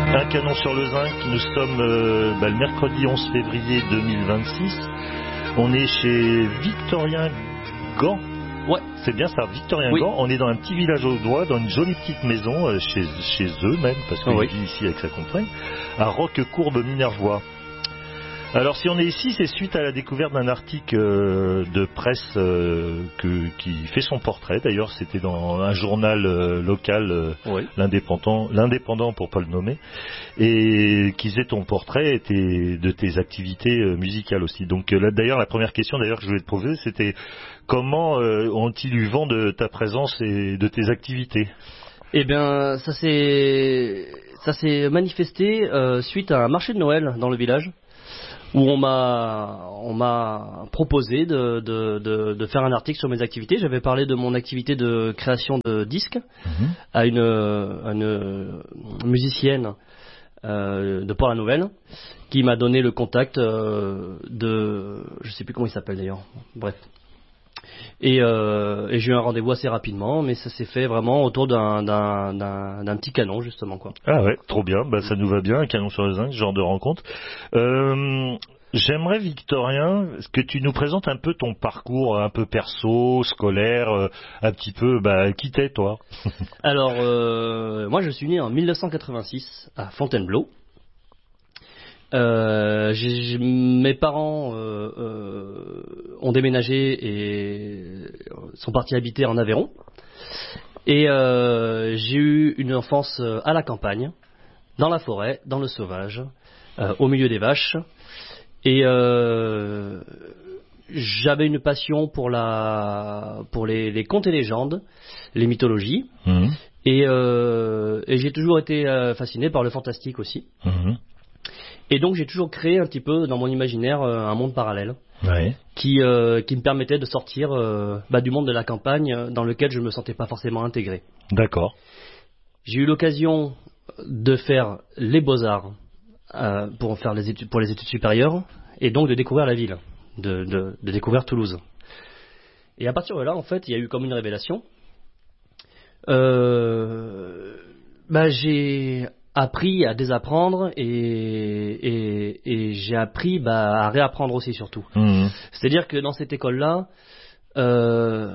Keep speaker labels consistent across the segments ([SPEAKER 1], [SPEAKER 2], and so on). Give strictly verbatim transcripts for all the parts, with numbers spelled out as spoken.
[SPEAKER 1] Un canon sur le zinc, nous sommes euh, bah, le mercredi onze février deux mille vingt-six. On est chez Victorien Gand. Ouais, c'est bien ça, Victorien oui. Gand. On est dans un petit village au doigt, dans une jolie petite maison, euh, chez, chez eux même, parce qu'il oh, oui. vit ici avec sa compagne, à Roquecourbe-Minervois. Alors si on est ici, c'est suite à la découverte d'un article euh, de presse euh, que, qui fait son portrait. D'ailleurs, c'était dans un journal euh, local, euh, oui. l'indépendant, l'indépendant pour pas le nommer, et qui faisait ton portrait et tes, de tes activités euh, musicales aussi. Donc euh, là, d'ailleurs, la première question d'ailleurs que je voulais te poser, c'était comment euh, ont-ils eu vent de ta présence et de tes activités ?
[SPEAKER 2] Eh bien, ça s'est ça s'est manifesté euh, suite à un marché de Noël dans le village, où on m'a on m'a proposé de, de, de, de faire un article sur mes activités. J'avais parlé de mon activité de création de disques mmh. à, une, à une musicienne euh, de Port-la-Nouvelle qui m'a donné le contact euh, de... je sais plus comment il s'appelle d'ailleurs. Bref. Et, euh, et j'ai eu un rendez-vous assez rapidement, mais ça s'est fait vraiment autour d'un, d'un, d'un, d'un petit canon, justement, quoi.
[SPEAKER 1] Ah ouais, trop bien, bah, ça nous va bien, un canon sur le zinc, ce genre de rencontre. Euh, j'aimerais, Victorien, que tu nous présentes un peu ton parcours, un peu perso, scolaire, euh, un petit peu, bah, qui t'es, toi ?
[SPEAKER 2] Alors, euh, moi, je suis né en dix-neuf cent quatre-vingt-six à Fontainebleau. Euh, j'ai, j'ai, mes parents euh, euh, ont déménagé et sont partis habiter en Aveyron. Et euh, j'ai eu une enfance à la campagne, dans la forêt, dans le sauvage, euh, au milieu des vaches. Et euh, j'avais une passion pour la, pour les, les contes et légendes, les mythologies. Mmh. Et, euh, et j'ai toujours été euh, fasciné par le fantastique aussi. Mmh. Et donc j'ai toujours créé un petit peu dans mon imaginaire euh, un monde parallèle ouais. qui, euh, qui me permettait de sortir euh, bah, du monde de la campagne dans lequel je ne me sentais pas forcément intégré.
[SPEAKER 1] D'accord.
[SPEAKER 2] J'ai eu l'occasion de faire les beaux-arts euh, pour, faire les études, pour les études supérieures et donc de découvrir la ville, de, de, de découvrir Toulouse. Et à partir de là, en fait, il y a eu comme une révélation. Euh, bah, j'ai... appris à désapprendre et, et, et j'ai appris bah, à réapprendre aussi surtout. Mmh. C'est-à-dire que dans cette école-là, euh,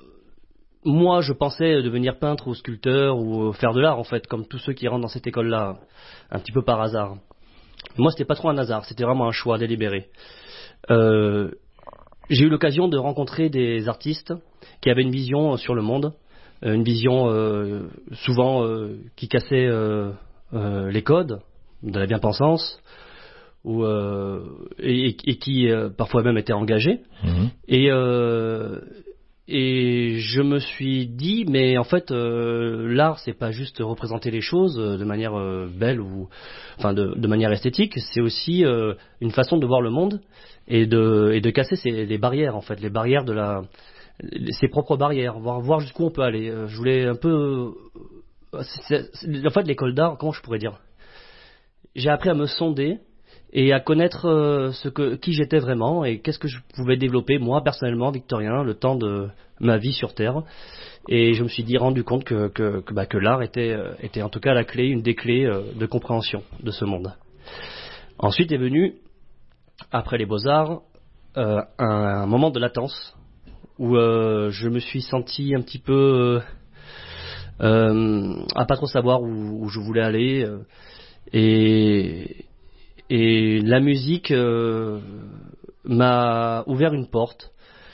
[SPEAKER 2] moi je pensais devenir peintre ou sculpteur ou faire de l'art en fait, comme tous ceux qui rentrent dans cette école-là, un petit peu par hasard. Moi c'était pas trop un hasard, c'était vraiment un choix délibéré. Euh, j'ai eu l'occasion de rencontrer des artistes qui avaient une vision sur le monde, une vision euh, souvent euh, qui cassait... Euh, Euh, les codes de la bien-pensance ou, euh, et, et qui euh, parfois même étaient engagés. Mmh. Et, euh, et je me suis dit, mais en fait, euh, l'art, c'est pas juste représenter les choses de manière euh, belle ou enfin de, de manière esthétique, c'est aussi euh, une façon de voir le monde et de, et de casser ces, les barrières, en fait, les barrières de la, ses propres barrières, voir, voir jusqu'où on peut aller. Je voulais un peu... C'est, c'est, en fait, l'école d'art, comment je pourrais dire ? J'ai appris à me sonder et à connaître euh, ce que, qui j'étais vraiment et qu'est-ce que je pouvais développer, moi, personnellement, Victorien, le temps de ma vie sur Terre. Et je me suis dit, rendu compte que, que, que, bah, que l'art était, était en tout cas la clé, une des clés euh, de compréhension de ce monde. Ensuite est venu, après les Beaux-Arts, euh, un, un moment de latence où euh, je me suis senti un petit peu... Euh, Euh, à pas trop savoir où, où je voulais aller euh, et, et la musique euh, m'a ouvert une porte.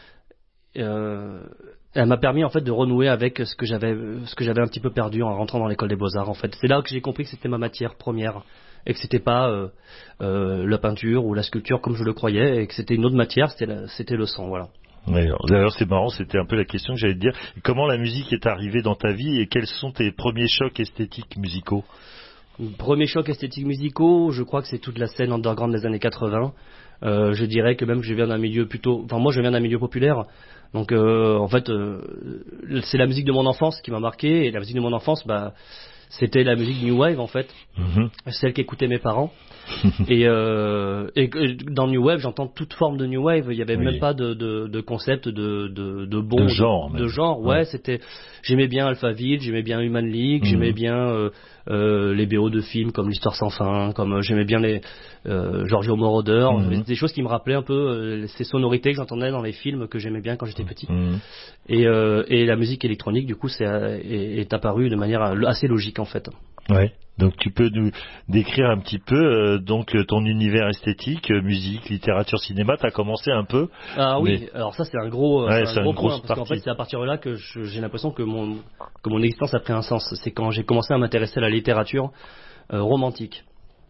[SPEAKER 2] Euh, elle m'a permis en fait de renouer avec ce que j'avais ce que j'avais un petit peu perdu en rentrant dans l'école des Beaux-Arts. En fait, c'est là que j'ai compris que c'était ma matière première et que c'était pas euh, euh, la peinture ou la sculpture comme je le croyais et que c'était une autre matière, c'était la, c'était le sang, voilà.
[SPEAKER 1] Ouais, d'ailleurs c'est marrant, c'était un peu la question que j'allais te dire. Comment la musique est arrivée dans ta vie et quels sont tes premiers chocs esthétiques musicaux ?
[SPEAKER 2] Premiers chocs esthétiques musicaux, je crois que c'est toute la scène underground des années quatre-vingts. Euh, je dirais que même que je viens d'un milieu plutôt... Enfin moi je viens d'un milieu populaire, donc euh, en fait euh, c'est la musique de mon enfance qui m'a marqué et la musique de mon enfance, bah, c'était la musique New Wave en fait,
[SPEAKER 1] mm-hmm.
[SPEAKER 2] celle qu'écoutaient mes parents. et, euh, et dans New Wave, j'entends toute forme de New Wave. Il y avait oui. même pas de, de, de concept de, de, de bon
[SPEAKER 1] de genre.
[SPEAKER 2] De, de genre, ouais, ouais. C'était. J'aimais bien Alphaville, j'aimais bien Human League, mmh. j'aimais bien euh, euh, les B O de films comme L'Histoire sans fin, comme euh, j'aimais bien les euh, Giorgio Moroder. Mmh. Des choses qui me rappelaient un peu euh, ces sonorités que j'entendais dans les films que j'aimais bien quand j'étais petit. Mmh. Et, euh, et la musique électronique, du coup, c'est, est, est apparue de manière assez logique en fait.
[SPEAKER 1] Ouais. Donc tu peux nous décrire un petit peu euh, donc ton univers esthétique, euh, musique, littérature, cinéma. T'as commencé un peu.
[SPEAKER 2] Ah oui. Mais... Alors ça c'est un gros,
[SPEAKER 1] ouais,
[SPEAKER 2] c'est un gros point parce qu'en fait c'est à partir de là que je, j'ai l'impression que mon que mon existence a pris un sens. C'est quand j'ai commencé à m'intéresser à la littérature euh, romantique.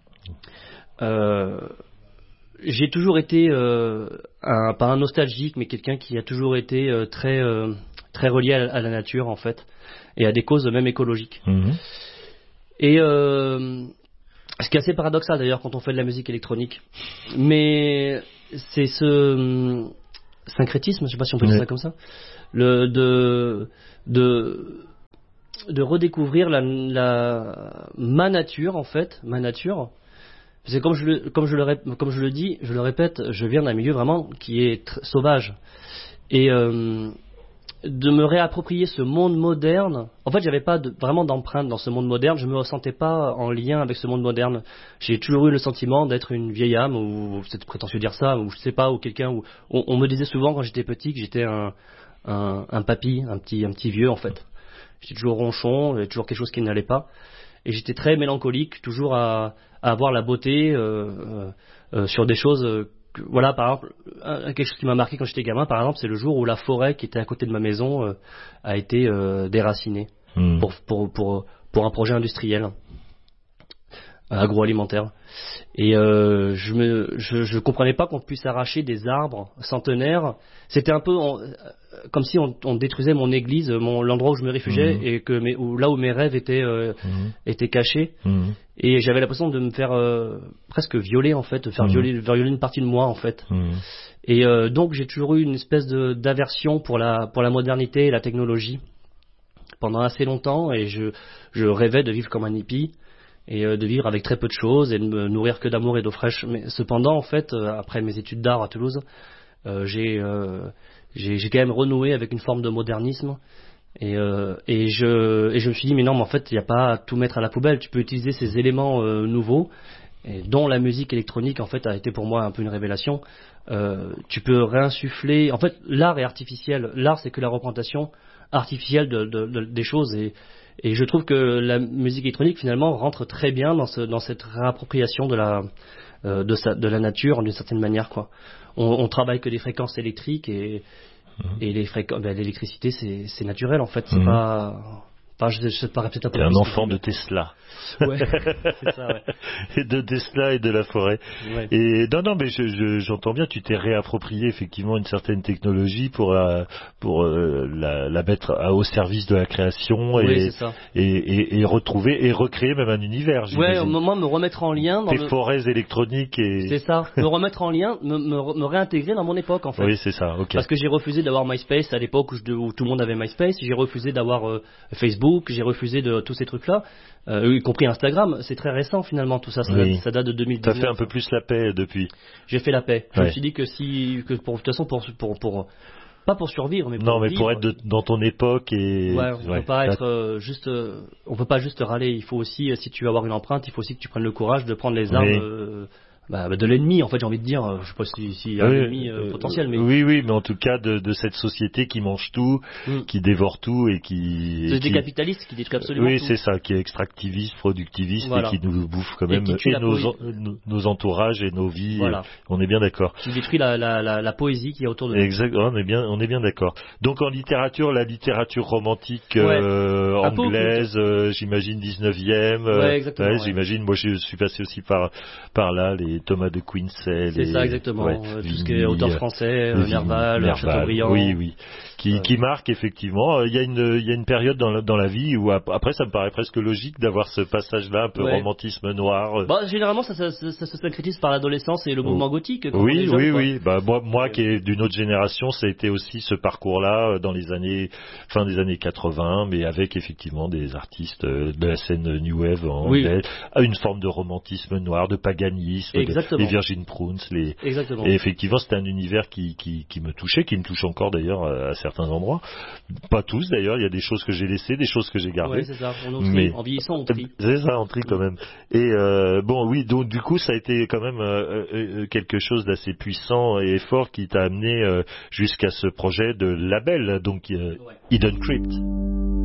[SPEAKER 2] Euh, j'ai toujours été euh, un, pas un nostalgique, mais quelqu'un qui a toujours été euh, très euh, très relié à, à la nature en fait et à des causes même écologiques. Mmh. Et euh, ce qui est assez paradoxal d'ailleurs quand on fait de la musique électronique. Mais c'est ce euh, syncrétisme, je sais pas si on peut dire oui. ça comme ça, le, de, de, de redécouvrir la, la, ma nature en fait, ma nature. C'est comme je, le, comme, je le, comme je le dis, je le répète, je viens d'un milieu vraiment qui est tr- sauvage. Et... Euh, de me réapproprier ce monde moderne. En fait, j'avais pas de, vraiment d'empreinte dans ce monde moderne. Je me ressentais pas en lien avec ce monde moderne. J'ai toujours eu le sentiment d'être une vieille âme, ou c'est prétentieux de dire ça, ou je sais pas, ou quelqu'un où on, on me disait souvent quand j'étais petit que j'étais un, un, un papy, un petit, un petit vieux en fait. J'étais toujours ronchon, j'avais toujours quelque chose qui n'allait pas, et j'étais très mélancolique, toujours à, à avoir la beauté euh, euh, euh, sur des choses. Euh, Voilà, par exemple, quelque chose qui m'a marqué quand j'étais gamin, par exemple, c'est le jour où la forêt qui était à côté de ma maison euh, a été euh, déracinée mmh. pour, pour, pour, pour un projet industriel, agroalimentaire. Et euh, je me, je, je comprenais pas qu'on puisse arracher des arbres centenaires. C'était un peu on, comme si on, on détruisait mon église, mon, l'endroit où je me réfugiais, mmh. et que mes, où, là où mes rêves étaient, euh, mmh. étaient cachés. Mmh. Et j'avais l'impression de me faire euh, presque violer en fait, de faire mmh. violer, violer une partie de moi en fait. Mmh. Et euh, donc j'ai toujours eu une espèce de, d'aversion pour la, pour la modernité et la technologie pendant assez longtemps, et je, je rêvais de vivre comme un hippie et euh, de vivre avec très peu de choses et de me nourrir que d'amour et d'eau fraîche. Mais cependant en fait, euh, après mes études d'art à Toulouse, euh, j'ai, euh, j'ai, j'ai quand même renoué avec une forme de modernisme. Et, euh, et, je, et je me suis dit, mais non, mais en fait, il n'y a pas à tout mettre à la poubelle. Tu peux utiliser ces éléments euh, nouveaux, et dont la musique électronique, en fait, a été pour moi un peu une révélation. Euh, tu peux réinsuffler. En fait, l'art est artificiel. L'art, c'est que la représentation artificielle de, de, de, des choses. Et, et je trouve que la musique électronique, finalement, rentre très bien dans, ce, dans cette réappropriation de la, euh, de, sa, de la nature, d'une certaine manière, quoi. On, on travaille que des fréquences électriques et. Et les fréquences, ben, l'électricité, c'est, c'est naturel en fait. C'est mmh. pas. Enfin, je, je te paraît peut-être un peu.
[SPEAKER 1] T'es un enfant de Tesla.
[SPEAKER 2] Ouais, c'est ça, ouais.
[SPEAKER 1] Et de Tesla et de la forêt. Ouais. Et non, non, mais je, je, j'entends bien. Tu t'es réapproprié effectivement une certaine technologie pour euh, pour euh, la, la mettre à, au service de la création et,
[SPEAKER 2] oui, c'est ça.
[SPEAKER 1] et, et et retrouver et recréer même un univers.
[SPEAKER 2] Ouais, au moment me remettre en lien. Dans
[SPEAKER 1] tes
[SPEAKER 2] le...
[SPEAKER 1] forêts électroniques et.
[SPEAKER 2] C'est ça. Me remettre en lien, me, me, me réintégrer dans mon époque en fait.
[SPEAKER 1] Oui, c'est ça. Ok.
[SPEAKER 2] Parce que j'ai refusé d'avoir MySpace à l'époque où, je, où tout le monde avait MySpace. J'ai refusé d'avoir euh, Facebook. J'ai refusé de tous ces trucs-là. Euh, y compris Instagram, c'est très récent finalement tout ça, ça, oui. date, ça date de deux mille dix-neuf.
[SPEAKER 1] T'as fait un peu plus la paix depuis.
[SPEAKER 2] J'ai fait la paix. Je
[SPEAKER 1] ouais.
[SPEAKER 2] me suis dit que si, que pour de toute façon pour pour pour pas pour survivre, mais pour
[SPEAKER 1] non, mais
[SPEAKER 2] vivre,
[SPEAKER 1] pour être de, dans ton époque et.
[SPEAKER 2] Ouais, on ouais. peut pas être euh, juste, euh, on peut pas juste râler. Il faut aussi, si tu veux avoir une empreinte, il faut aussi que tu prennes le courage de prendre les armes. Oui. Euh, Bah, de l'ennemi en fait, j'ai envie de dire, je sais pas si, si un oui, ennemi euh, potentiel, mais
[SPEAKER 1] oui oui mais en tout cas de, de cette société qui mange tout, mm. qui dévore tout et qui
[SPEAKER 2] c'est
[SPEAKER 1] des
[SPEAKER 2] qui... capitalistes qui détruit absolument
[SPEAKER 1] oui
[SPEAKER 2] tout.
[SPEAKER 1] C'est ça, qui est extractiviste, productiviste, voilà. Et qui nous bouffe quand même
[SPEAKER 2] et,
[SPEAKER 1] et nos, en, nos, nos entourages et nos vies.
[SPEAKER 2] Voilà.
[SPEAKER 1] On est bien d'accord.
[SPEAKER 2] Qui détruit la, la, la, la poésie qui est autour de nous.
[SPEAKER 1] Exact, on est bien on est bien d'accord. Donc en littérature, la littérature romantique ouais. euh, anglaise, euh, j'imagine dix-neuvième.
[SPEAKER 2] Ouais,
[SPEAKER 1] euh,
[SPEAKER 2] exactement.
[SPEAKER 1] Ouais,
[SPEAKER 2] ouais.
[SPEAKER 1] J'imagine. Moi, je suis passé aussi par par là, les Thomas de Quincy.
[SPEAKER 2] C'est
[SPEAKER 1] les...
[SPEAKER 2] ça exactement,
[SPEAKER 1] ouais,
[SPEAKER 2] euh, tout ce qui est auteur français, euh, Nerval, Chateaubriand.
[SPEAKER 1] Oui, oui, qui, ouais. qui marque effectivement. Il y a une, il y a une période dans la, dans la vie où après ça me paraît presque logique d'avoir ce passage-là, un peu ouais. romantisme noir.
[SPEAKER 2] Bah, généralement, ça, ça, ça, ça se syncrétise par l'adolescence et le mouvement oh. gothique.
[SPEAKER 1] Oui,
[SPEAKER 2] jeunes,
[SPEAKER 1] oui,
[SPEAKER 2] quoi.
[SPEAKER 1] oui. Bah, moi, moi qui est d'une autre génération, ça a été aussi ce parcours-là dans les années, fin des années quatre-vingts, mais avec effectivement des artistes de la scène New Wave en
[SPEAKER 2] oui.
[SPEAKER 1] anglais, une forme de romantisme noir, de paganisme, de, les Virgin Prunes, les,
[SPEAKER 2] Exactement.
[SPEAKER 1] et effectivement, c'était un univers qui, qui, qui me touchait, qui me touche encore d'ailleurs à certains endroits. Pas tous d'ailleurs, il y a des choses que j'ai laissées, des choses que j'ai gardées.
[SPEAKER 2] Ouais, c'est ça. On trie.
[SPEAKER 1] Mais
[SPEAKER 2] en vieillissant, on trie.
[SPEAKER 1] C'est ça, on trie quand même. Et euh, bon, oui, donc du coup, ça a été quand même euh, euh, quelque chose d'assez puissant et fort qui t'a amené euh, jusqu'à ce projet de label, donc euh, ouais. Hidden Crypt.